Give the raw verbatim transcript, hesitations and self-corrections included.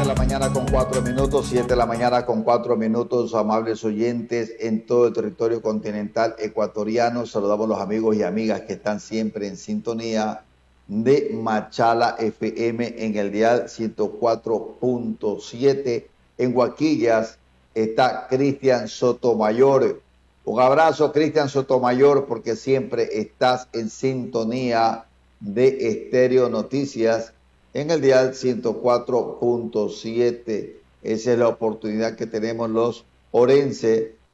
de la mañana con cuatro minutos, siete de la mañana con cuatro minutos, amables oyentes en todo el territorio continental ecuatoriano. Saludamos a los amigos y amigas que están siempre en sintonía de Machala F M en el dial ciento cuatro punto siete. En Guaquillas está Cristian Sotomayor. Un abrazo, Cristian Sotomayor, porque siempre estás en sintonía de Estéreo Noticias en el dial ciento cuatro punto siete. Esa es la oportunidad que tenemos los orenses